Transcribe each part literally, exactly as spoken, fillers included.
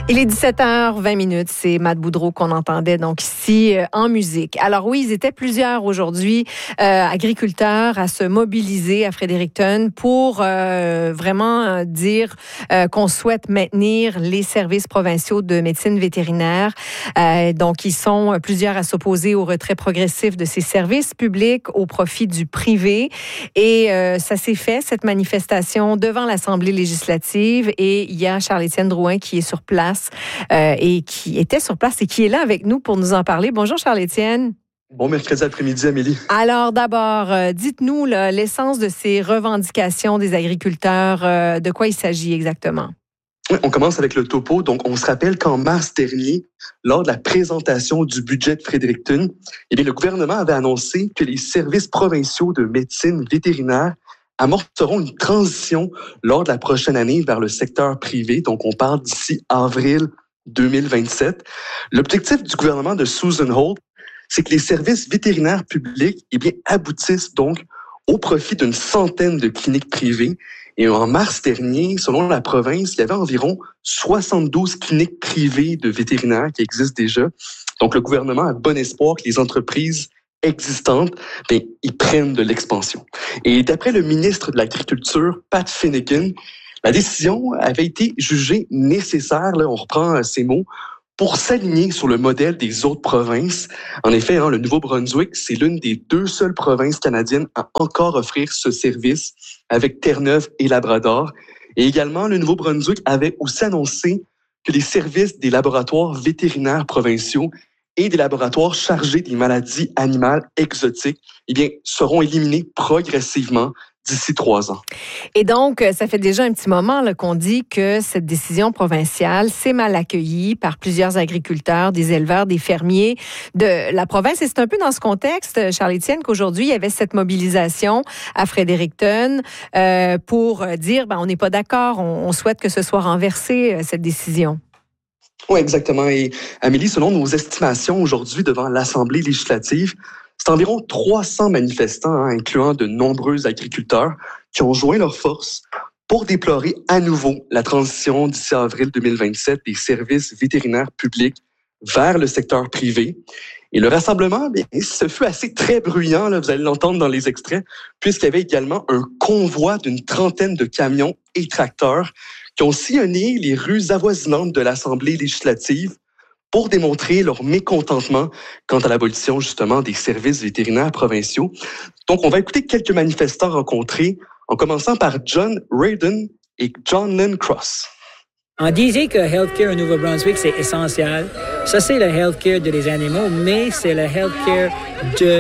Il est dix-sept heures vingt minutes, c'est Matt Boudreau qu'on entendait donc ici euh, en musique. Alors oui, ils étaient plusieurs aujourd'hui, euh, agriculteurs, à se mobiliser à Fredericton pour euh, vraiment euh, dire euh, qu'on souhaite maintenir les services provinciaux de médecine vétérinaire. Euh, donc ils sont plusieurs à s'opposer au retrait progressif de ces services publics au profit du privé. Et euh, ça s'est fait, cette manifestation, devant l'Assemblée législative. Et il y a Charles-Étienne Drouin qui est sur place. Euh, et qui était sur place et qui est là avec nous pour nous en parler. Bonjour Charles-Étienne. Bon mercredi après-midi, Amélie. Alors d'abord, euh, dites-nous là, l'essence de ces revendications des agriculteurs. Euh, de quoi il s'agit exactement? Oui, on commence avec le topo. Donc, on se rappelle qu'en mars dernier, lors de la présentation du budget de Fredericton, eh bien, le gouvernement avait annoncé que les services provinciaux de médecine vétérinaire amorceront une transition lors de la prochaine année vers le secteur privé. Donc, on parle d'ici avril deux mille vingt-sept. L'objectif du gouvernement de Susan Holt, c'est que les services vétérinaires publics eh bien, aboutissent donc au profit d'une centaine de cliniques privées. Et en mars dernier, selon la province, il y avait environ soixante-douze cliniques privées de vétérinaires qui existent déjà. Donc, le gouvernement a bon espoir que les entreprises existantes, bien, ils prennent de l'expansion. Et d'après le ministre de l'Agriculture, Pat Finnegan, la décision avait été jugée nécessaire, là, on reprend ces mots, pour s'aligner sur le modèle des autres provinces. En effet, hein, le Nouveau-Brunswick, c'est l'une des deux seules provinces canadiennes à encore offrir ce service avec Terre-Neuve et Labrador. Et également, le Nouveau-Brunswick avait aussi annoncé que les services des laboratoires vétérinaires provinciaux et des laboratoires chargés des maladies animales exotiques, eh bien, seront éliminés progressivement d'ici trois ans. Et donc, ça fait déjà un petit moment là, qu'on dit que cette décision provinciale s'est mal accueillie par plusieurs agriculteurs, des éleveurs, des fermiers de la province. Et c'est un peu dans ce contexte, Charles-Étienne, qu'aujourd'hui, il y avait cette mobilisation à Fredericton euh, pour dire, ben, on n'est pas d'accord, on, on souhaite que ce soit renversé, cette décision. Oui, exactement. Et Amélie, selon nos estimations aujourd'hui devant l'Assemblée législative, c'est environ trois cents manifestants, hein, incluant de nombreux agriculteurs, qui ont joint leurs forces pour déplorer à nouveau la transition d'ici avril deux mille vingt-sept des services vétérinaires publics vers le secteur privé. Et le rassemblement, bien, ce fut assez très bruyant, là, vous allez l'entendre dans les extraits, puisqu'il y avait également un convoi d'une trentaine de camions et tracteurs qui ont sillonné les rues avoisinantes de l'Assemblée législative pour démontrer leur mécontentement quant à l'abolition justement des services vétérinaires provinciaux. Donc, on va écouter quelques manifestants rencontrés, en commençant par John Radon et John Lynn Cross. On disait que healthcare au Nouveau-Brunswick, c'est essentiel. Ça, c'est le healthcare de les animaux, mais c'est le healthcare de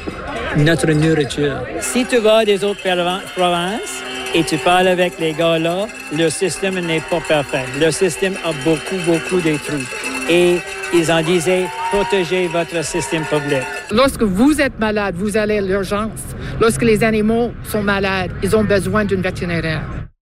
notre nourriture. Si tu vas des autres provinces, et tu parles avec les gars là, le système n'est pas parfait. Le système a beaucoup, beaucoup de trous. Et ils en disaient, protégez votre système public. Lorsque vous êtes malade, vous allez à l'urgence. Lorsque les animaux sont malades, ils ont besoin d'une vétérinaire.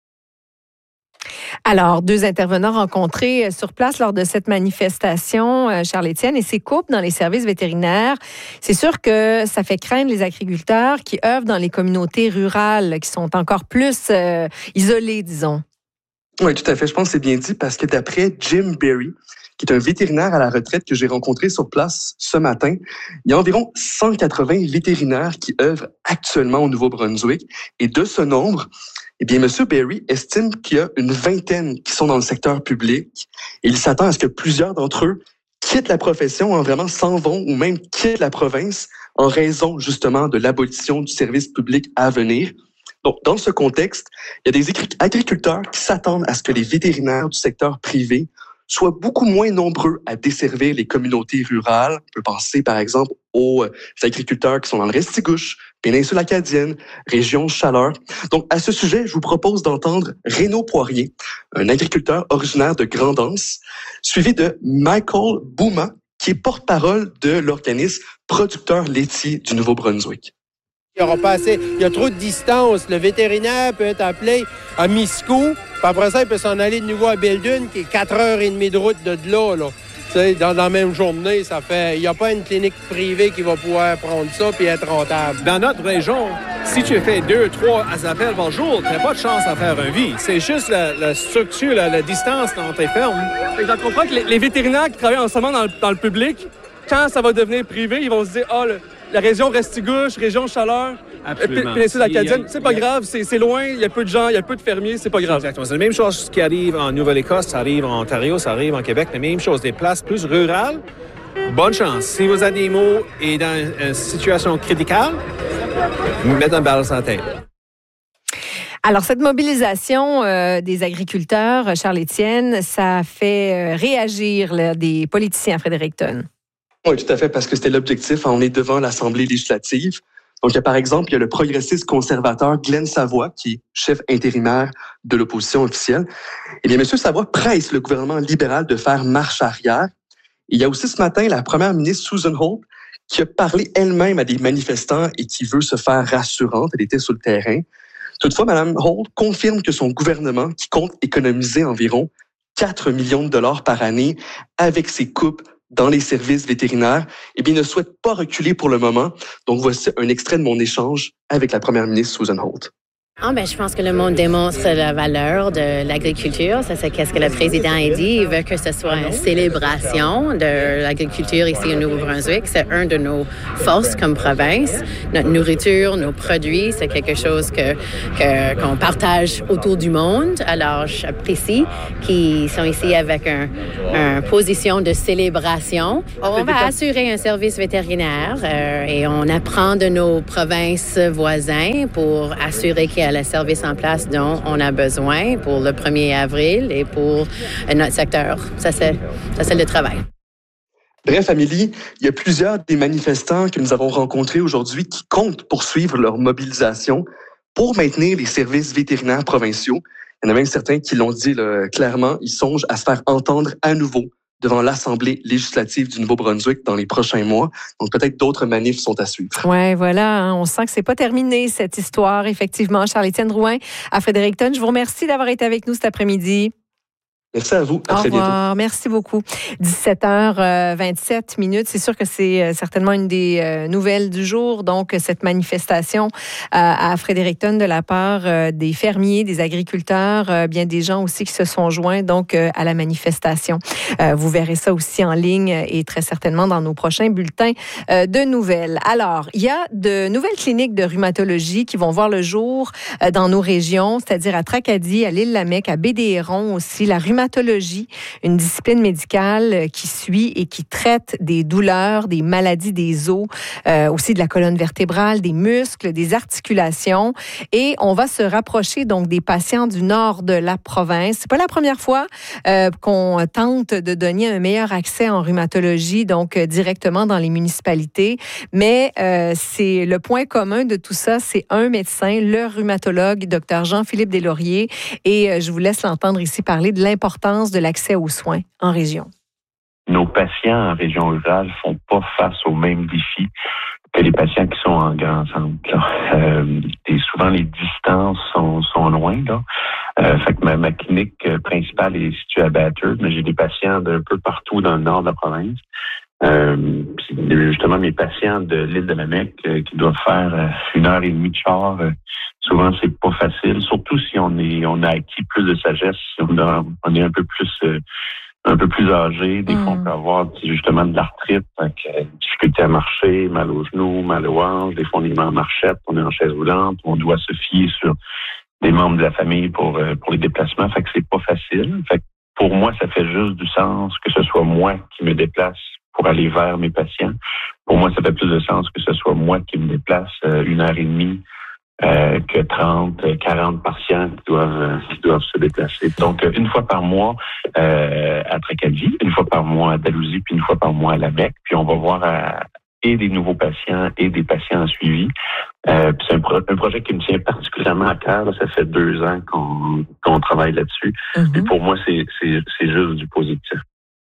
Alors, deux intervenants rencontrés sur place lors de cette manifestation, Charles-Étienne, et ces couples dans les services vétérinaires, c'est sûr que ça fait craindre les agriculteurs qui œuvrent dans les communautés rurales, qui sont encore plus euh, isolées, disons. Oui, tout à fait. Je pense que c'est bien dit parce que d'après Jim Berry, qui est un vétérinaire à la retraite que j'ai rencontré sur place ce matin, il y a environ cent quatre-vingts vétérinaires qui œuvrent actuellement au Nouveau-Brunswick. Et de ce nombre, eh bien, M. Berry estime qu'il y a une vingtaine qui sont dans le secteur public et il s'attend à ce que plusieurs d'entre eux quittent la profession, hein, vraiment s'en vont ou même quittent la province en raison justement de l'abolition du service public à venir. Donc, dans ce contexte, il y a des agriculteurs qui s'attendent à ce que les vétérinaires du secteur privé soient beaucoup moins nombreux à desservir les communautés rurales. On peut penser, par exemple, aux agriculteurs qui sont dans le Restigouche, péninsule acadienne, région Chaleur. Donc, à ce sujet, je vous propose d'entendre Renaud Poirier, un agriculteur originaire de Grand'Anse, suivi de Michael Bouma, qui est porte-parole de l'organisme producteur laitier du Nouveau-Brunswick. Il y aura pas assez, il y a trop de distance. Le vétérinaire peut être appelé à Miscou, puis après ça, il peut s'en aller de nouveau à Belledune, qui est quatre heures et demie de route de là, là. Tu sais, dans, dans la même journée, ça fait... Il n'y a pas une clinique privée qui va pouvoir prendre ça puis être rentable. Dans notre région, si tu fais deux, trois appels par jour, tu n'as pas de chance à faire un vie. C'est juste la, la structure, la, la distance dans tes fermes. Je comprends que les, les vétérinaires qui travaillent en ce moment dans le, dans le public, quand ça va devenir privé, ils vont se dire « Ah, oh, la région Restigouche, région Chaleur, Absolument. péninsule acadienne, c'est pas grave, c'est, c'est loin, il y a peu de gens, il y a peu de fermiers, c'est pas grave. » Exactement. C'est la même chose qui arrive en Nouvelle-Écosse, ça arrive en Ontario, ça arrive en Québec. La même chose, des places plus rurales. Bonne chance. Si vos animaux sont dans une situation critique, mettez un balai sur la tête. Alors, cette mobilisation euh, des agriculteurs, Charles-Étienne, ça fait euh, réagir là, des politiciens à Fredericton. Oui, tout à fait, parce que c'était l'objectif. On est devant l'Assemblée législative. Donc, il y a, par exemple, il y a le progressiste conservateur Glenn Savoie, qui est chef intérimaire de l'opposition officielle. Eh bien, M. Savoie presse le gouvernement libéral de faire marche arrière. Et il y a aussi ce matin la première ministre Susan Holt qui a parlé elle-même à des manifestants et qui veut se faire rassurante. Elle était sur le terrain. Toutefois, Mme Holt confirme que son gouvernement, qui compte économiser environ quatre millions de dollars par année avec ses coupes dans les services vétérinaires, eh bien, ne souhaite pas reculer pour le moment. Donc, voici un extrait de mon échange avec la première ministre Susan Holt. Ah ben, je pense que le monde démontre la valeur de l'agriculture. Ça, c'est qu'est-ce que le président a dit. Il veut que ce soit une célébration de l'agriculture ici au Nouveau-Brunswick. C'est un de nos forces comme province. Notre nourriture, nos produits, c'est quelque chose que, que qu'on partage autour du monde. Alors, j'apprécie qu'ils sont ici avec un, un position de célébration. On va assurer un service vétérinaire euh, et on apprend de nos provinces voisines pour assurer qu'il y a le service en place dont on a besoin pour le premier avril et pour notre secteur. Ça, c'est, ça, c'est le travail. Bref, Amélie, il y a plusieurs des manifestants que nous avons rencontrés aujourd'hui qui comptent poursuivre leur mobilisation pour maintenir les services vétérinaires provinciaux. Il y en a même certains qui l'ont dit là, clairement, ils songent à se faire entendre à nouveau devant l'Assemblée législative du Nouveau-Brunswick dans les prochains mois. Donc, peut-être d'autres manifs sont à suivre. Oui, voilà. Hein, on sent que c'est pas terminé, cette histoire, effectivement. Charles-Étienne Drouin à Fredericton, je vous remercie d'avoir été avec nous cet après-midi. Merci à vous. À Au très revoir. bientôt. Merci beaucoup. dix-sept heures vingt-sept minutes. C'est sûr que c'est certainement une des nouvelles du jour. Donc, cette manifestation à Fredericton de la part des fermiers, des agriculteurs, bien des gens aussi qui se sont joints donc à la manifestation. Vous verrez ça aussi en ligne et très certainement dans nos prochains bulletins de nouvelles. Alors, il y a de nouvelles cliniques de rhumatologie qui vont voir le jour dans nos régions, c'est-à-dire à Tracadie, à l'Île-Lamec, à Baie-des-Hérons aussi, la rhumatologie. Une discipline médicale qui suit et qui traite des douleurs, des maladies des os, euh, aussi de la colonne vertébrale, des muscles, des articulations. Et on va se rapprocher donc des patients du nord de la province. C'est pas la première fois euh, qu'on tente de donner un meilleur accès en rhumatologie, donc euh, directement dans les municipalités. Mais euh, c'est le point commun de tout ça, c'est un médecin, le rhumatologue, Dr Jean-Philippe Deslauriers. Et euh, je vous laisse l'entendre ici parler de l'importance de l'accès aux soins en région. Nos patients en région rurale ne font pas face aux mêmes défis que les patients qui sont en grand centre. Euh, et souvent, les distances sont, sont loin. Là. Euh, fait que ma, ma clinique principale est située à Bathurst, mais j'ai des patients d'un peu partout dans le nord de la province. Euh, justement, mes patients de l'île de Lamec euh, qui doivent faire euh, une heure et demie de char, euh, souvent c'est pas facile, surtout si on est on a acquis plus de sagesse, si on, a, on est un peu plus euh, un peu plus âgé. Des mmh. fois, on peut avoir justement de l'arthrite, donc, euh, difficulté à marcher, mal aux genoux, mal aux hanches. Des fois, on est en marchette, on est en chaise roulante, on doit se fier sur des membres de la famille pour euh, pour les déplacements. Fait que c'est pas facile. Fait que pour moi, ça fait juste du sens que ce soit moi qui me déplace pour aller vers mes patients. Pour moi, ça fait plus de sens que ce soit moi qui me déplace euh, une heure et demie euh, que trente, quarante patients qui doivent, euh, qui doivent se déplacer. Donc, euh, une fois par mois euh, à Tracadie, une fois par mois à Dalhousie, puis une fois par mois à Lamec. Puis on va voir à, et des nouveaux patients et des patients en suivi. Euh, puis c'est un, pro- un projet qui me tient particulièrement à cœur. Là. Ça fait deux ans qu'on, qu'on travaille là-dessus. Mm-hmm. Et pour moi, c'est, c'est, c'est juste du positif.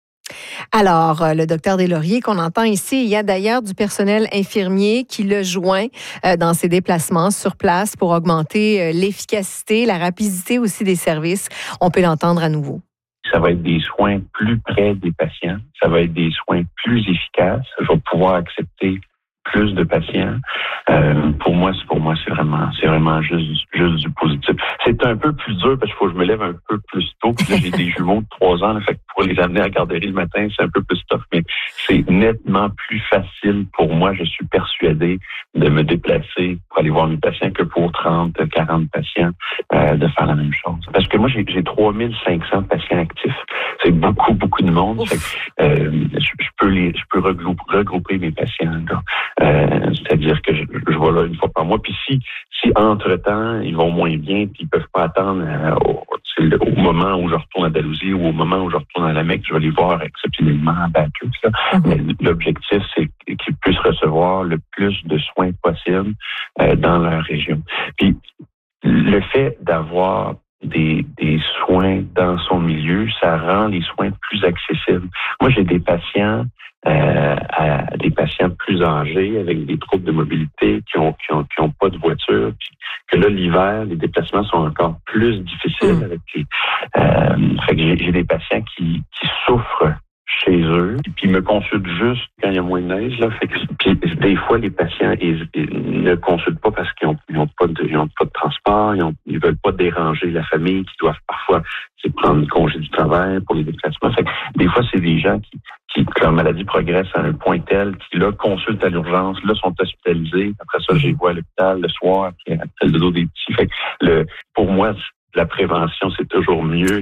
Alors, le docteur Deslauriers qu'on entend ici, il y a d'ailleurs du personnel infirmier qui le joint euh, dans ses déplacements sur place pour augmenter euh, l'efficacité, la rapidité aussi des services. On peut l'entendre à nouveau. Ça va être des soins plus près des patients. Ça va être des soins plus efficaces. Je vais pouvoir accepter plus de patients. Euh, pour moi, c'est pour moi, c'est vraiment, c'est vraiment juste, juste du positif. C'est un peu plus dur parce qu'il faut que je me lève un peu plus tôt. Puis là, j'ai des jumeaux de trois ans, là, fait que pour les amener à la garderie le matin, c'est un peu plus tough, mais c'est nettement plus facile pour moi. Je suis persuadé de me déplacer pour aller voir mes patients que pour trente, quarante patients euh, de faire la même chose. Parce que moi, j'ai, j'ai trois mille cinq cents patients actifs. C'est beaucoup, beaucoup de monde. Fait que, euh, je, je peux les, je peux regrouper, regrouper mes patients, là. Euh, c'est-à-dire que je, je vais là une fois par mois. Puis si, si entre-temps, ils vont moins bien, puis ils peuvent pas attendre euh, au, au moment où je retourne à Dalhousie ou au moment où je retourne à la Mecque, je vais les voir exceptionnellement à Bacchus. Mm-hmm. Mais l'objectif, c'est qu'ils puissent recevoir le plus de soins possible euh, dans leur région. Puis le fait d'avoir Des, des soins dans son milieu, ça rend les soins plus accessibles. Moi, j'ai des patients, euh, à, des patients plus âgés avec des troubles de mobilité qui ont qui ont qui ont pas de voiture, puis que là l'hiver, les déplacements sont encore plus difficiles. Mmh. Avec les, euh, fait que j'ai, j'ai des patients qui qui souffrent chez eux, puis ils me consultent juste quand il y a moins de neige. Là, fait que puis, des fois, les patients ils, ils ne consultent pas parce qu'ils n'ont pas de, ils ont pas de transport, ils, ont, ils veulent pas déranger la famille, qui doivent parfois c'est prendre congé du travail pour les déplacements. Fait que des fois, c'est des gens qui, qui, que leur maladie progresse à un point tel, qui là consultent à l'urgence, là sont hospitalisés. Après ça, je les vois à l'hôpital le soir, puis à l'hôpital de dos des petits. Fait que le, pour moi, la prévention, c'est toujours mieux.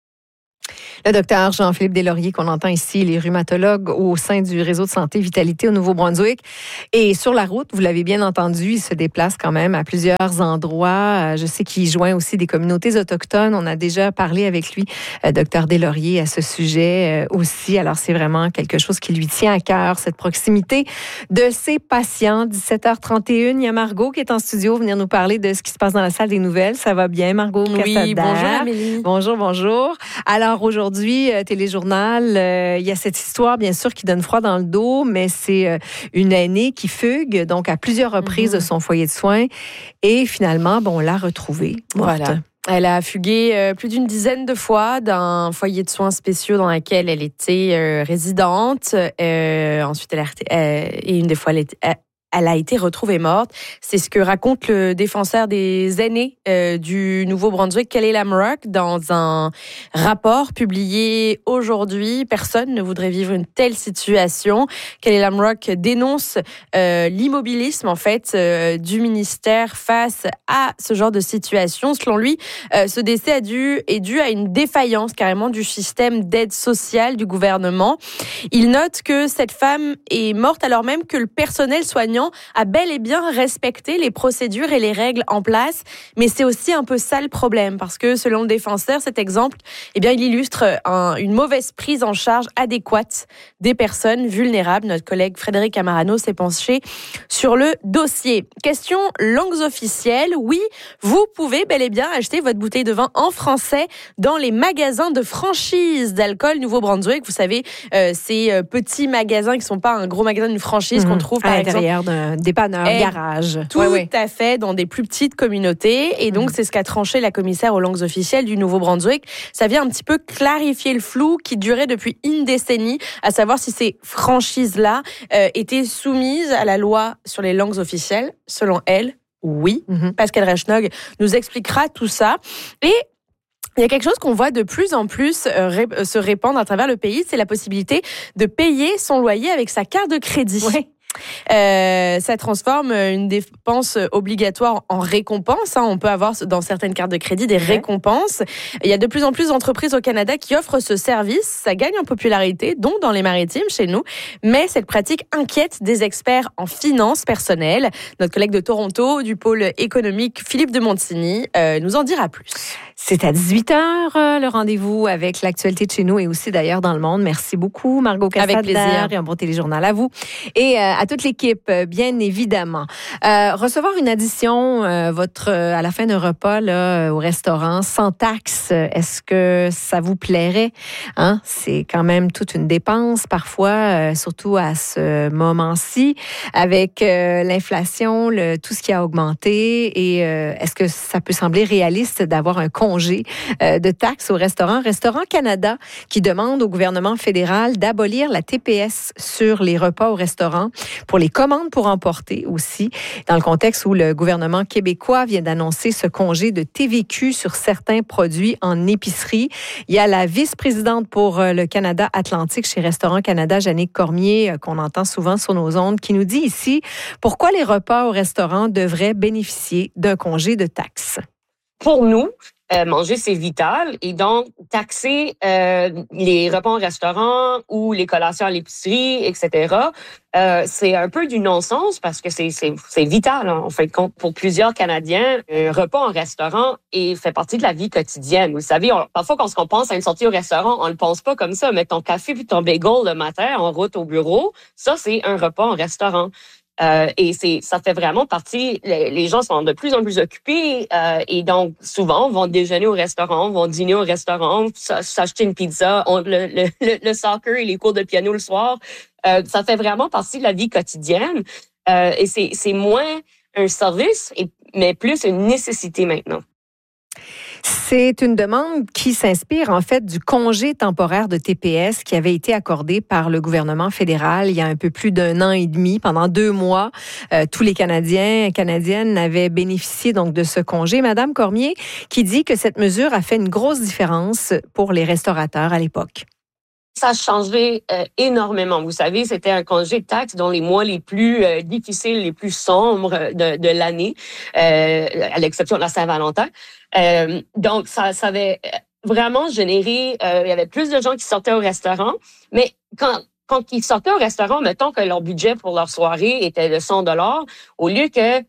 Le docteur Jean-Philippe Deslauriers, qu'on entend ici, les rhumatologues au sein du réseau de santé Vitalité au Nouveau-Brunswick. Et sur la route, vous l'avez bien entendu, il se déplace quand même à plusieurs endroits. Je sais qu'il joint aussi des communautés autochtones. On a déjà parlé avec lui, docteur Deslauriers, à ce sujet aussi. Alors, c'est vraiment quelque chose qui lui tient à cœur, cette proximité de ses patients. dix-sept heures trente et une, il y a Margot qui est en studio, venir nous parler de ce qui se passe dans la salle des nouvelles. Ça va bien, Margot? Oui, bonjour Amélie. Bonjour, bonjour. Alors, aujourd'hui, euh, Téléjournal, euh, il y a cette histoire, bien sûr, qui donne froid dans le dos, mais c'est euh, une aînée qui fugue, donc à plusieurs reprises mm-hmm. de son foyer de soins. Et finalement, bon, on l'a retrouvée morte. Voilà. Elle a fugué euh, plus d'une dizaine de fois d'un foyer de soins spéciaux dans lequel elle était euh, résidente. Euh, ensuite, elle a, euh, et une des fois, elle était... Euh, Elle a été retrouvée morte. C'est ce que raconte le défenseur des aînés euh, du Nouveau-Brunswick, Kelly Lamrock, dans un rapport publié aujourd'hui. Personne ne voudrait vivre une telle situation. Kelly Lamrock dénonce euh, l'immobilisme en fait euh, du ministère face à ce genre de situation. Selon lui, euh, ce décès a dû, est dû à une défaillance carrément du système d'aide sociale du gouvernement. Il note que cette femme est morte alors même que le personnel soignant a bel et bien respecté les procédures et les règles en place, mais c'est aussi un peu ça le problème, parce que selon le défenseur, cet exemple, eh bien, il illustre un, une mauvaise prise en charge adéquate des personnes vulnérables. Notre collègue Frédéric Amarano s'est penché sur le dossier. Question langues officielles. Oui, vous pouvez bel et bien acheter votre bouteille de vin en français dans les magasins de franchise d'alcool Nouveau-Brunswick. Vous savez, euh, ces petits magasins qui ne sont pas un gros magasin d'une franchise mmh, qu'on trouve par exemple d'un dépanneur, et garage. Tout ouais, ouais. à fait, dans des plus petites communautés. Et donc, mmh. c'est ce qu'a tranché la commissaire aux langues officielles du Nouveau-Brunswick. Ça vient un petit peu clarifier le flou qui durait depuis une décennie, à savoir si ces franchises-là euh, étaient soumises à la loi sur les langues officielles. Selon elle, oui. Mmh. Pascal Rechnog nous expliquera tout ça. Et il y a quelque chose qu'on voit de plus en plus euh, ré- se répandre à travers le pays, c'est la possibilité de payer son loyer avec sa carte de crédit. Ouais. Euh, ça transforme une dépense obligatoire en récompense. Hein. On peut avoir dans certaines cartes de crédit des ouais. récompenses. Il y a de plus en plus d'entreprises au Canada qui offrent ce service. Ça gagne en popularité, dont dans les maritimes chez nous. Mais cette pratique inquiète des experts en finances personnelles. Notre collègue de Toronto, du pôle économique, Philippe de Montigny, euh, nous en dira plus. C'est à dix-huit heures, euh, le rendez-vous avec l'actualité de chez nous et aussi d'ailleurs dans le monde. Merci beaucoup, Margot Cassadler. Avec plaisir. Et un bon téléjournal à vous. Et euh, à toute l'équipe, bien évidemment. Euh, recevoir une addition euh, votre, à la fin d'un repas là, au restaurant sans taxe, est-ce que ça vous plairait? Hein? C'est quand même toute une dépense parfois, euh, surtout à ce moment-ci, avec euh, l'inflation, le, tout ce qui a augmenté. Et euh, est-ce que ça peut sembler réaliste d'avoir un congé euh, de taxes au restaurant? Restaurant Canada qui demande au gouvernement fédéral d'abolir la T P S sur les repas au restaurant pour les commandes pour emporter aussi, dans le contexte où le gouvernement québécois vient d'annoncer ce congé de T V Q sur certains produits en épicerie. Il y a la vice-présidente pour le Canada Atlantique chez Restaurant Canada, Jannick Cormier, qu'on entend souvent sur nos ondes, qui nous dit ici pourquoi les repas au restaurant devraient bénéficier d'un congé de taxes. Pour nous, Euh, manger, c'est vital. Et donc, taxer euh, les repas au restaurant ou les collations à l'épicerie, et cetera, euh, c'est un peu du non-sens parce que c'est, c'est, c'est vital, hein, en fin de compte. Pour plusieurs Canadiens, un repas au restaurant et fait partie de la vie quotidienne. Vous savez, on, parfois, quand on pense à une sortie au restaurant, on ne le pense pas comme ça. Mais ton café puis ton bagel le matin en route au bureau, ça, c'est un repas au restaurant. Euh, et c'est, ça fait vraiment partie, les, les gens sont de plus en plus occupés euh, et donc souvent vont déjeuner au restaurant, vont dîner au restaurant, s'acheter une pizza, on, le, le, le soccer et les cours de piano le soir. Euh, ça fait vraiment partie de la vie quotidienne euh, et c'est, c'est moins un service, et, mais plus une nécessité maintenant. C'est une demande qui s'inspire en fait du congé temporaire de T P S qui avait été accordé par le gouvernement fédéral il y a un peu plus d'un an et demi. Pendant deux mois, euh, tous les Canadiens et Canadiennes avaient bénéficié donc de ce congé. Madame Cormier qui dit que cette mesure a fait une grosse différence pour les restaurateurs à l'époque. Ça a changé euh, énormément. Vous savez, c'était un congé de taxes dans les mois les plus euh, difficiles, les plus sombres de, de l'année, euh, à l'exception de la Saint-Valentin. Euh, donc, ça, ça avait vraiment généré... Euh, il y avait plus de gens qui sortaient au restaurant, mais quand... Quand ils sortaient au restaurant, mettons que leur budget pour leur soirée était de cent dollars, au lieu que euh,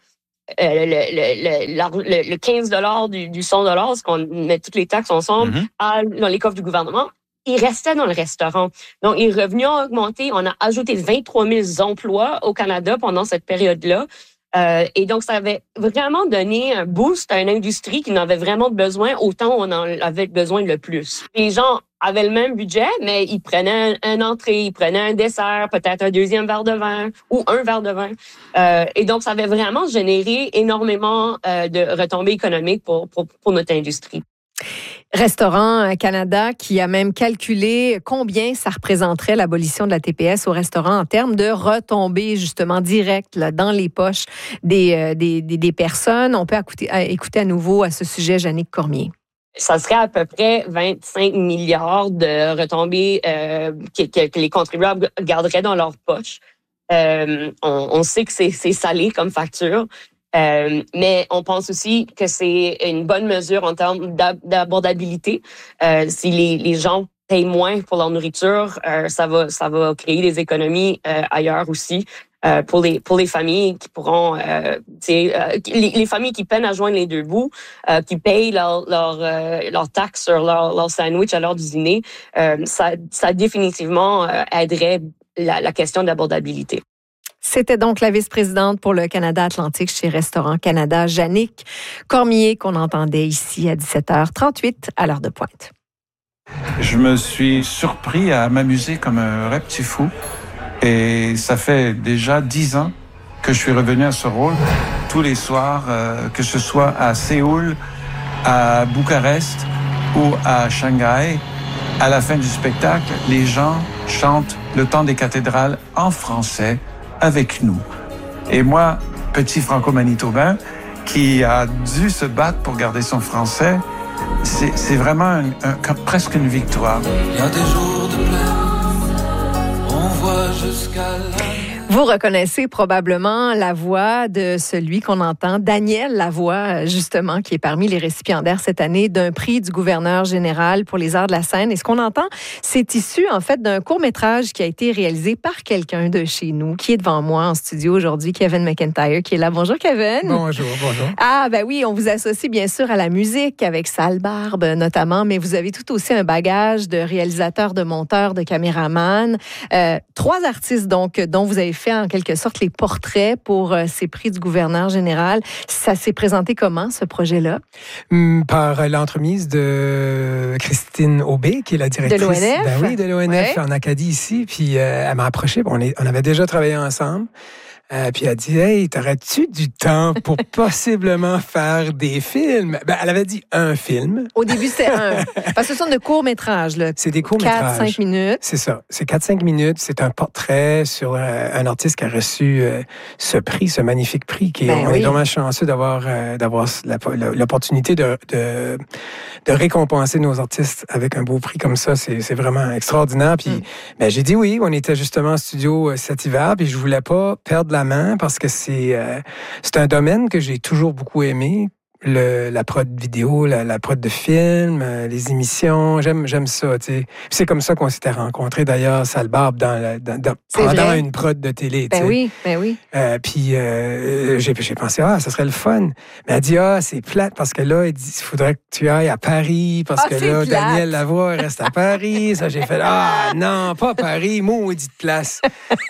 le, le, le, le quinze dollars du, du cent dollars, parce qu'on met toutes les taxes ensemble mm-hmm. à, dans les coffres du gouvernement, ils restaient dans le restaurant. Donc, les revenus ont augmenté. On a ajouté vingt-trois mille emplois au Canada pendant cette période-là. Euh, et donc, ça avait vraiment donné un boost à une industrie qui en avait vraiment besoin, autant on en avait besoin le plus. Les gens avaient le même budget, mais ils prenaient un, un entrée, ils prenaient un dessert, peut-être un deuxième verre de vin ou un verre de vin. Euh, et donc, ça avait vraiment généré énormément euh, de retombées économiques pour, pour, pour notre industrie. Restaurant Canada qui a même calculé combien ça représenterait l'abolition de la T P S au restaurant en termes de retombées justement directes là, dans les poches des, euh, des, des, des personnes. On peut écouter, écouter à nouveau à ce sujet Jannick Cormier. Ça serait à peu près vingt-cinq milliards de retombées euh, que, que, que les contribuables garderaient dans leurs poches. Euh, on, on sait que c'est, c'est salé comme facture. Euh, mais on pense aussi que c'est une bonne mesure en termes d'abordabilité. Euh, si les, les gens payent moins pour leur nourriture, euh, ça va ça va créer des économies euh, ailleurs aussi euh, pour les pour les familles qui pourront, euh, euh, les, les familles qui peinent à joindre les deux bouts, euh, qui payent leur leur euh, leur taxe sur leur leur sandwich à l'heure du dîner. Euh, ça ça définitivement euh, aiderait la, la question d'abordabilité. C'était donc la vice-présidente pour le Canada Atlantique chez Restaurant Canada, Jannick Cormier, qu'on entendait ici à dix-sept heures trente-huit à l'heure de pointe. Je me suis surpris à m'amuser comme un vrai petit fou. Et ça fait déjà dix ans que je suis revenu à ce rôle. Tous les soirs, euh, que ce soit à Séoul, à Bucarest ou à Shanghai, à la fin du spectacle, les gens chantent Le Temps des cathédrales en français avec nous. Et moi, petit franco-manitobain, qui a dû se battre pour garder son français, c'est, c'est vraiment un, un, presque une victoire. Il y a des jours de pleine, on voit jusqu'à la... Vous reconnaissez probablement la voix de celui qu'on entend, Daniel Lavoie, justement, qui est parmi les récipiendaires cette année d'un prix du gouverneur général pour les arts de la scène. Et ce qu'on entend, c'est issu, en fait, d'un court-métrage qui a été réalisé par quelqu'un de chez nous, qui est devant moi en studio aujourd'hui, Kevin McIntyre, qui est là. Bonjour, Kevin. Bonjour, bonjour. Ah, ben oui, on vous associe bien sûr à la musique, avec Sale Barbe notamment, mais vous avez tout aussi un bagage de réalisateur, de monteur, de caméraman. Euh, trois artistes, donc, dont vous avez fait en quelque sorte les portraits pour euh, ces prix du gouverneur général. Ça s'est présenté comment, ce projet-là? Par l'entremise de Christine Aubé, qui est la directrice de l'O N F. Ben oui, de l'O N F ouais. en Acadie ici. Puis euh, elle m'a approché. On, est, on avait déjà travaillé ensemble. Euh, puis elle a dit, hey, t'aurais-tu du temps pour possiblement faire des films? Ben, elle avait dit un film. Au début, c'était un. Parce que ce sont de courts-métrages, là. C'est des courts-métrages. quatre à cinq minutes. C'est ça. C'est quatre à cinq minutes. C'est un portrait sur euh, un artiste qui a reçu euh, ce prix, ce magnifique prix. Qui est, ben on oui. est vraiment chanceux d'avoir, euh, d'avoir la, l'opportunité de, de, de récompenser nos artistes avec un beau prix comme ça. C'est, c'est vraiment extraordinaire. Puis mm. ben, j'ai dit oui. On était justement en studio euh, cet hiver. Puis je voulais pas perdre la main parce que c'est, euh, c'est un domaine que j'ai toujours beaucoup aimé. Le, la prod vidéo, la, la prod de film, euh, les émissions, j'aime, j'aime ça, tu sais. C'est comme ça qu'on s'était rencontrés, d'ailleurs, Sal Barbe, dans, la, dans, dans pendant vrai. une prod de télé, tu sais. Ben oui, ben oui. Euh, puis euh, j'ai, j'ai pensé, ah, ça serait le fun. Mais elle a dit, ah, c'est plate, parce que là, il dit, il faudrait que tu ailles à Paris, parce ah, que là, plate. Daniel Lavoie reste à Paris. Ça, j'ai fait, ah, non, pas Paris, maudite place.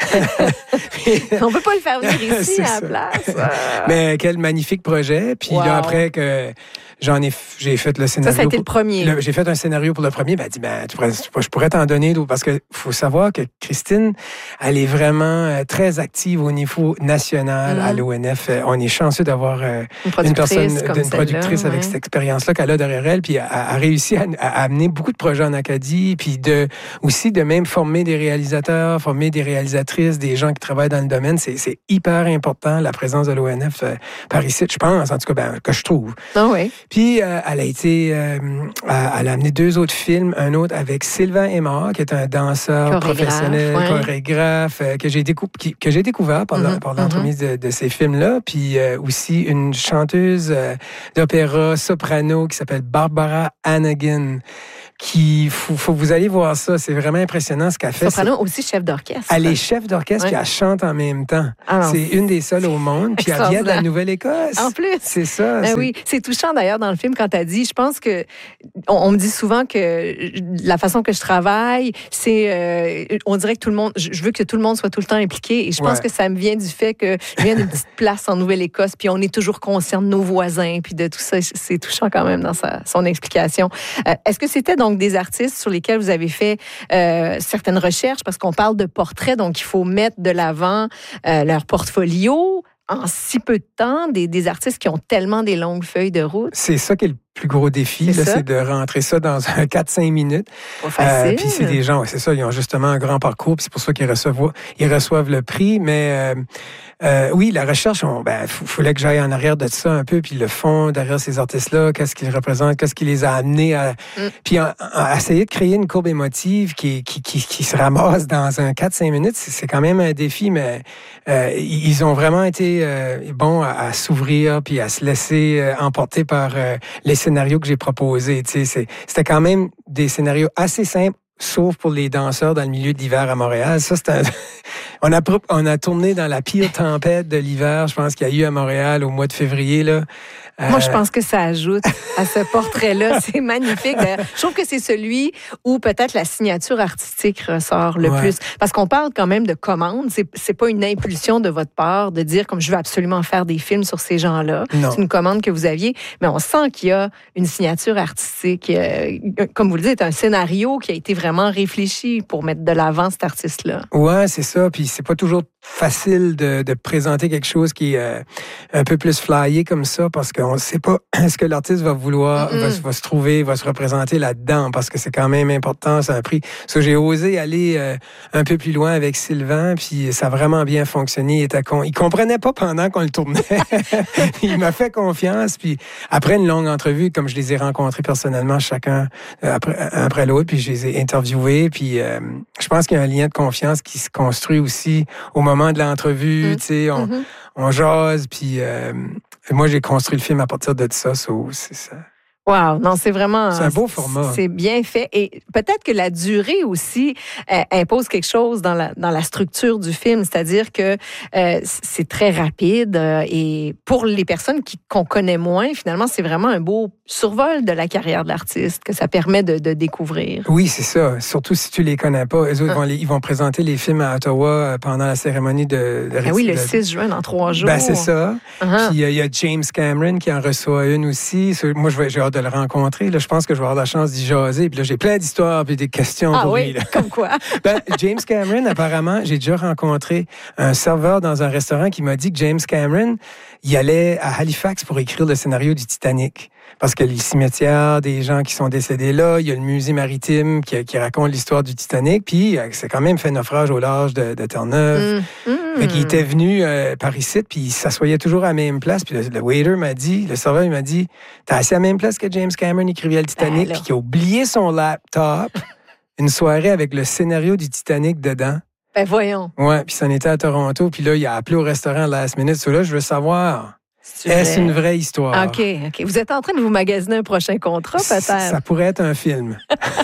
On peut pas le faire venir ici, à la place. Mais quel magnifique projet. Puis wow. là, après, que j'en ai, j'ai fait le scénario. Ça, ça a été le premier. Le, j'ai fait un scénario pour le premier. Ben, elle dit, ben, tu pourrais, je pourrais t'en donner d'autres. Parce que faut savoir que Christine, elle est vraiment euh, très active au niveau national mmh. à l'O N F. On est chanceux d'avoir euh, une, une personne, une productrice avec ouais. cette expérience-là qu'elle a derrière elle. Puis, elle a réussi à, à amener beaucoup de projets en Acadie. Puis, de, aussi, de même former des réalisateurs, former des réalisatrices, des gens qui travaillent dans le domaine. C'est, c'est hyper important, la présence de l'O N F euh, par ici. Je pense, en tout cas, ben, que je trouve. Ah oui. Puis, euh, elle a été... Euh, elle a amené deux autres films. Un autre avec Sylvain Aymar, qui est un danseur professionnel, ouais. chorégraphe, euh, que, j'ai décou- qui, que j'ai découvert pendant, mm-hmm. pendant l'entremise de, de ces films-là. Puis euh, aussi une chanteuse euh, d'opéra soprano qui s'appelle Barbara Hannigan. Qui, faut, faut vous allez voir ça, c'est vraiment impressionnant ce qu'elle fait. Soprano c'est... aussi chef d'orchestre. Elle est chef d'orchestre ouais. puis elle chante en même temps. Ah c'est une des seules au monde, puis elle vient de la Nouvelle-Écosse. En plus. C'est ça. Ben c'est... oui, c'est touchant d'ailleurs dans le film quand elle dit, je pense que, on, on me dit souvent que la façon que je travaille, c'est, euh, on dirait que tout le monde, je veux que tout le monde soit tout le temps impliqué et je pense ouais. que ça me vient du fait que je viens d'une petite place en Nouvelle-Écosse puis on est toujours conscient de nos voisins puis de tout ça. C'est touchant quand même dans sa, son explication. Euh, est-ce que c'était donc des artistes sur lesquels vous avez fait euh, certaines recherches, parce qu'on parle de portraits, donc il faut mettre de l'avant euh, leur portfolio en si peu de temps, des, des artistes qui ont tellement des longues feuilles de route. C'est ça qui est le plus gros défi, c'est, là, c'est de rentrer ça dans un quatre à cinq minutes. Pas facile. Euh, puis c'est des gens, c'est ça, ils ont justement un grand parcours, puis c'est pour ça qu'ils reçoivent, ils reçoivent le prix, mais... Euh, Euh, oui, la recherche, il ben, fallait que j'aille en arrière de ça un peu, puis le fond derrière ces artistes-là, qu'est-ce qu'ils représentent, qu'est-ce qui les a amenés à... Mm. Puis en, en, essayer de créer une courbe émotive qui, qui, qui, qui se ramasse dans un quatre à cinq minutes, c'est, c'est quand même un défi, mais euh, ils ont vraiment été euh, bons à, à s'ouvrir, puis à se laisser euh, emporter par euh, les scénarios que j'ai proposés. Tu sais, c'est, c'était quand même des scénarios assez simples, sauf pour les danseurs dans le milieu de l'hiver à Montréal. Ça, c'est un... on, a, on a tourné dans la pire tempête de l'hiver, je pense qu'il y a eu à Montréal au mois de février, là. Euh... Moi, je pense que ça ajoute à ce portrait-là. C'est magnifique. D'ailleurs, je trouve que c'est celui où peut-être la signature artistique ressort le ouais. plus. Parce qu'on parle quand même de commande. C'est, c'est pas une impulsion de votre part de dire comme je veux absolument faire des films sur ces gens-là. Non. C'est une commande que vous aviez. Mais on sent qu'il y a une signature artistique. Euh, comme vous le dites, un scénario qui a été vraiment réfléchi pour mettre de l'avant cet artiste-là. Ouais, c'est ça. Puis c'est pas toujours facile de, de présenter quelque chose qui est euh, un peu plus flyé comme ça parce qu'on ne sait pas ce que l'artiste va vouloir, mm-hmm. va, va se trouver, va se représenter là-dedans parce que c'est quand même important, ça a pris. Parce que j'ai osé aller euh, un peu plus loin avec Sylvain, puis ça a vraiment bien fonctionné. Il était con... il comprenait pas pendant qu'on le tournait. Il m'a fait confiance, puis après une longue entrevue, comme je les ai rencontrés personnellement chacun euh, après, après l'autre, puis je les ai interviewés, puis euh, je pense qu'il y a un lien de confiance qui se construit aussi au moment de l'entrevue, mmh. tu sais, on, mmh. on jase, puis euh, moi, j'ai construit le film à partir de ça, so, c'est ça. Wow, non, c'est vraiment... C'est un beau format. C'est bien fait. Et peut-être que la durée aussi euh, impose quelque chose dans la, dans la structure du film, c'est-à-dire que euh, c'est très rapide euh, et pour les personnes qui, qu'on connaît moins, finalement, c'est vraiment un beau survol de la carrière de l'artiste que ça permet de, de découvrir. Oui, c'est ça. Surtout si tu les connais pas. Eux autres, ah. vont les, ils vont présenter les films à Ottawa pendant la cérémonie de... de ben oui, le six juin, dans trois jours. Ben, c'est ça. Uh-huh. Puis il uh, y a James Cameron qui en reçoit une aussi. Moi, je vais, j'ai hâte de le rencontrer. Là, je pense que je vais avoir la chance d'y jaser. Puis là, j'ai plein d'histoires et des questions ah, pour oui? lui. Là. Comme quoi? Ben, James Cameron, apparemment, j'ai déjà rencontré un serveur dans un restaurant qui m'a dit que James Cameron, il allait à Halifax pour écrire le scénario du Titanic. Parce que les cimetières des gens qui sont décédés là, il y a le musée maritime qui, qui raconte l'histoire du Titanic, puis c'est quand même fait naufrage au large de, de Terre-Neuve. Mmh. Mmh. Fait qu'il était venu euh, par ici, puis il s'assoyait toujours à la même place. Puis le, le waiter m'a dit, le serveur, il m'a dit, t'es assis à la même place que James Cameron écrivait le Titanic, ben, puis qu'il a oublié son laptop, une soirée avec le scénario du Titanic dedans. Ben voyons. Ouais, puis ça en était à Toronto, puis là, il a appelé au restaurant last minute. So là, je veux savoir... C'est Est-ce une vraie histoire? OK, OK. Vous êtes en train de vous magasiner un prochain contrat, peut-être? Ça pourrait être un film.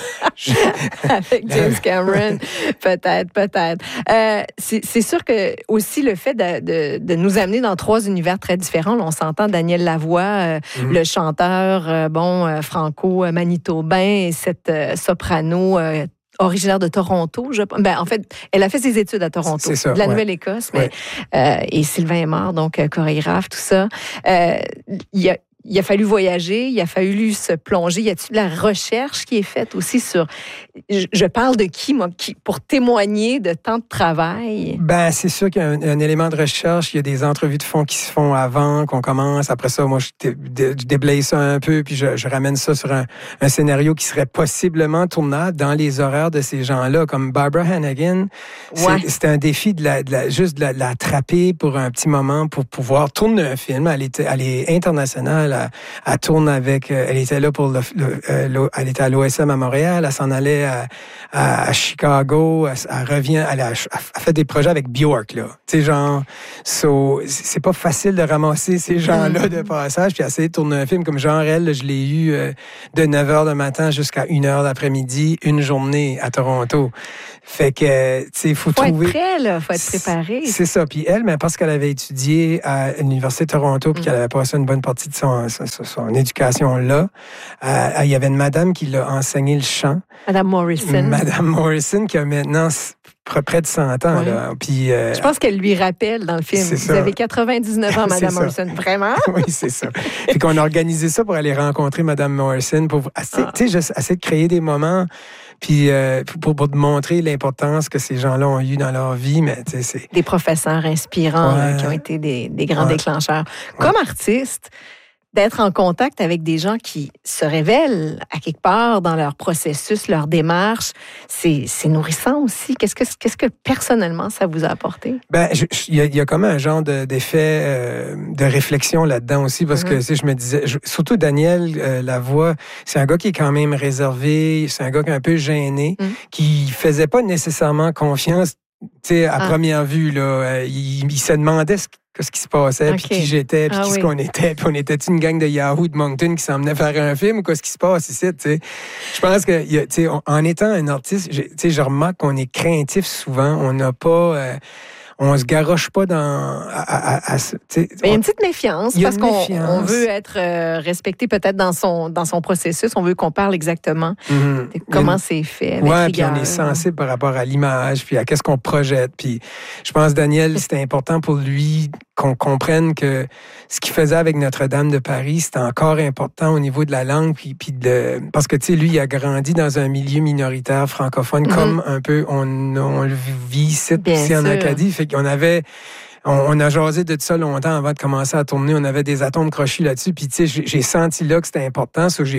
Avec James Cameron, peut-être, peut-être. Euh, c'est, c'est sûr que aussi le fait de, de, de nous amener dans trois univers très différents, là, on s'entend Daniel Lavoie, euh, mm-hmm. le chanteur, euh, bon, euh, franco-manitobain, et cette euh, soprano euh, originaire de Toronto, je ben en fait, elle a fait ses études à Toronto, c'est ça, de la ouais. Nouvelle-Écosse, mais ouais. euh, et Sylvain est mort, donc euh, chorégraphe, tout ça. Euh, il y a Il a fallu voyager, il a fallu se plonger. Y a-t-il de la recherche qui est faite aussi sur... Je, je parle de qui, moi, qui, pour témoigner de tant de travail? Ben, c'est sûr qu'il y a un, un élément de recherche. Il y a des entrevues de fond qui se font avant qu'on commence. Après ça, moi, je, dé, je déblaye ça un peu, puis je, je ramène ça sur un, un scénario qui serait possiblement tournable dans les horaires de ces gens-là. Comme Barbara Hannigan, ouais. c'est, c'était un défi de la, de la, juste de la, de la attraper pour un petit moment pour pouvoir tourner un film. Elle, était, elle est internationale. Elle, elle tourne avec... Elle était là pour le... le, le elle était à l'O S M à Montréal. Elle s'en allait à, à, à Chicago. Elle, elle revient... Elle a, elle fait des projets avec Bjork, là. Tu sais, genre... So, c'est pas facile de ramasser ces gens-là de passage puis essayer de tourner un film. Comme genre, elle, je l'ai eu euh, de neuf heures le matin jusqu'à une heure l'après-midi, une journée à Toronto. Fait que, tu sais, il faut, faut trouver... Faut être prêt, là. Faut être préparé. C'est ça. Puis elle, mais parce qu'elle avait étudié à l'Université de Toronto puis mm. qu'elle avait passé une bonne partie de son, son, son éducation là, euh, il y avait une madame qui l'a enseigné le chant. Madame Morrison. Madame Morrison, qui a maintenant près de cent ans. Oui. Là. Puis, euh, je pense qu'elle lui rappelle dans le film. C'est Vous ça. avez quatre-vingt-dix-neuf ans, Madame Morrison. Vraiment? Oui, c'est ça. Puis qu'on a organisé ça pour aller rencontrer Madame Morrison, pour essayer, ah. tu sais, essayer de créer des moments... Puis euh, pour, pour te montrer l'importance que ces gens-là ont eu dans leur vie, mais tu sais, c'est... Des professeurs inspirants ouais. là, qui ont été des, des grands ouais. déclencheurs. Ouais. Comme artiste, d'être en contact avec des gens qui se révèlent à quelque part dans leur processus, leur démarche, c'est, c'est nourrissant aussi. Qu'est-ce que, qu'est-ce que personnellement ça vous a apporté? Ben, il y, y a comme un genre de, d'effet euh, de réflexion là-dedans aussi, parce mm-hmm. que tu sais, je me disais, je, surtout Daniel euh, Lavoie, c'est un gars qui est quand même réservé, c'est un gars qui est un peu gêné, mm-hmm. qui faisait pas nécessairement confiance, tu sais, à ah. première vue là, il, il se demandait ce ce qui se passait, okay. puis qui j'étais, puis ah, qui oui. ce qu'on était, puis on était une gang de Yahoo de Moncton qui s'en venait faire un film, ou quoi ce qui se passe ici, tu sais. Je pense que, tu sais, en étant un artiste, tu sais, je remarque qu'on est craintif souvent, on n'a pas... Euh, on se garoche pas dans... À, à, à, il y a une petite méfiance, parce qu'on méfiance. On veut être euh, respecté peut-être dans son, dans son processus. On veut qu'on parle exactement mm-hmm. de comment une... c'est fait. Oui, puis on est sensible par rapport à l'image, puis à qu'est-ce qu'on projette. Puis je pense, Daniel, c'était important pour lui qu'on comprenne que ce qu'il faisait avec Notre-Dame de Paris, c'était encore important au niveau de la langue, puis, puis de... parce que, tu sais, lui, il a grandi dans un milieu minoritaire francophone, mm-hmm. comme un peu on, on le vit ici, ici en Acadie. Fait qu'on avait... On, on a jasé de ça longtemps avant de commencer à tourner. On avait des atomes crochus là-dessus. Puis, tu sais, j'ai, j'ai senti là que c'était important. So, j'ai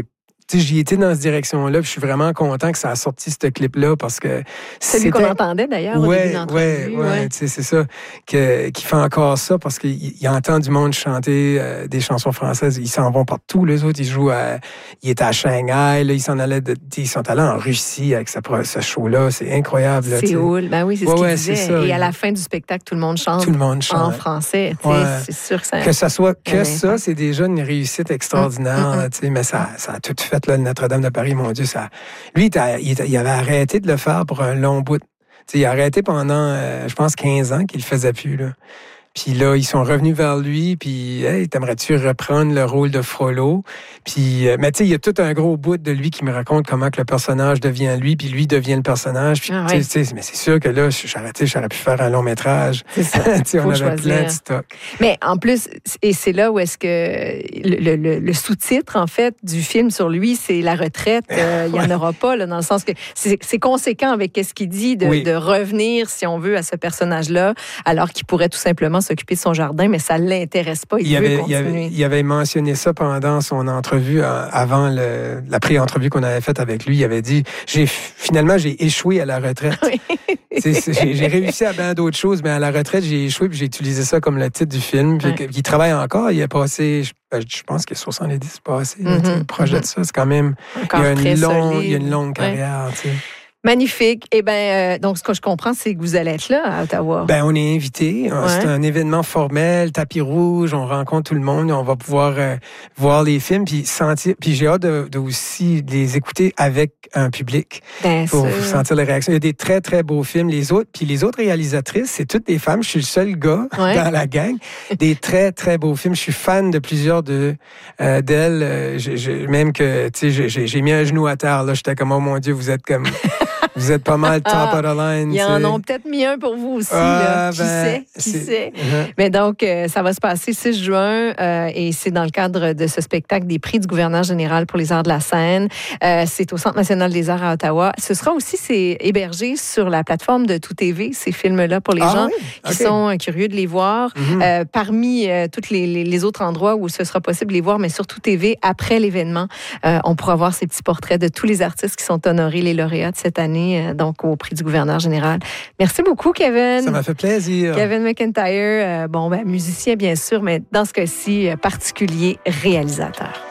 tu sais, j'y étais dans cette direction-là, puis je suis vraiment content que ça a sorti ce clip-là parce que celui qu'on entendait d'ailleurs au ouais, début de l'entrevue. Ouais, ouais, ouais. Tu sais, c'est ça, que, qui fait encore ça parce qu'il il entend du monde chanter euh, des chansons françaises. Ils s'en vont partout, les autres, ils jouent à... Ils étaient à Shanghai, là, ils s'en allaient de, ils sont allés en Russie avec ce, ce show-là. C'est incroyable. Là, Séoul, ben oui, c'est ouais, ce qu'il ouais, disait. ça. Et à la fin du spectacle, tout le monde chante, tout le monde chante. en français. Ouais. C'est sûr que ça... Que ça soit que ça, c'est déjà une réussite extraordinaire. Mmh, mmh. Mais ça, ça a tout fait, là, le Notre-Dame de Paris, mon Dieu. Ça... Lui, il, il avait arrêté de le faire pour un long bout. T'sais, il a arrêté pendant, euh, je pense, quinze ans qu'il le faisait plus, là. Puis là, ils sont revenus vers lui, puis hey, t'aimerais-tu reprendre le rôle de Frollo? Puis, euh, mais tu sais, il y a tout un gros bout de lui qui me raconte comment que le personnage devient lui, puis lui devient le personnage. Puis, ah, ouais. Mais c'est sûr que là, j'aurais, j'aurais pu faire un long métrage. C'est ça. On avait choisir. plein de stock. Mais en plus, et c'est là où est-ce que le, le, le sous-titre, en fait, du film sur lui, c'est la retraite. Euh, il n'y en aura pas, là, dans le sens que c'est, c'est conséquent avec ce qu'il dit de, oui. de revenir, si on veut, à ce personnage-là, alors qu'il pourrait tout simplement s'occuper de son jardin, mais ça ne l'intéresse pas. Il, il, veut avait, continuer. il, avait, il avait mentionné ça pendant son entrevue, avant le, la pré-entrevue qu'on avait faite avec lui. Il avait dit, j'ai, finalement, j'ai échoué à la retraite. Oui. c'est, c'est, j'ai, j'ai réussi à bien d'autres choses, mais à la retraite, j'ai échoué, puis j'ai utilisé ça comme le titre du film. Puis, ouais. Il travaille encore. Il a passé, je, je pense qu'il a soixante-dix passé, mm-hmm. le projet mm-hmm. de ça. C'est quand même... Encore il, y a très une longue, solide. il y a une longue carrière, ouais. tu sais. Magnifique. Eh bien, euh, donc, ce que je comprends, c'est que vous allez être là, à Ottawa. Ben, on est invités. Ouais. C'est un événement formel, tapis rouge, on rencontre tout le monde, on va pouvoir euh, voir les films, puis sentir, puis j'ai hâte de, de aussi les écouter avec un public. Bien pour sûr. sentir les réactions. Il y a des très, très beaux films. Les autres, puis les autres réalisatrices, c'est toutes des femmes. Je suis le seul gars ouais. dans la gang. Des très, très beaux films. Je suis fan de plusieurs de, euh, d'elles. Euh, j'ai, j'ai, même que, tu sais, j'ai, j'ai mis un genou à terre, là. J'étais comme, oh mon Dieu, vous êtes comme... Vous êtes pas mal top ah, of the line. Ils en ont peut-être mis un pour vous aussi. Ah, là. Qui ben, sait? Qui c'est... sait? Uh-huh. Mais donc, euh, ça va se passer six juin euh, et c'est dans le cadre de ce spectacle des prix du gouverneur général pour les arts de la scène. Euh, c'est au Centre national des arts à Ottawa. Ce sera aussi c'est hébergé sur la plateforme de Tout T V, ces films-là, pour les ah, gens oui? qui okay. sont euh, curieux de les voir. Mm-hmm. Euh, parmi euh, tous les, les, les autres endroits où ce sera possible de les voir, mais sur Tout T V, après l'événement, euh, on pourra voir ces petits portraits de tous les artistes qui sont honorés, les lauréats de cette année, euh, donc au prix du gouverneur général. Merci beaucoup, Kevin. Ça m'a fait plaisir. Kevin McIntyre, euh, bon, ben, musicien, bien sûr, mais dans ce cas-ci, particulier réalisateur.